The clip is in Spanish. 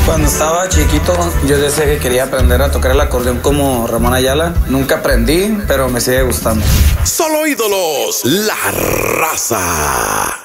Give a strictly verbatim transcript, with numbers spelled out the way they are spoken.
Cuando estaba chiquito, yo decía que quería aprender a tocar el acordeón como Ramón Ayala. Nunca aprendí, pero me sigue gustando. Solo ídolos, la raza.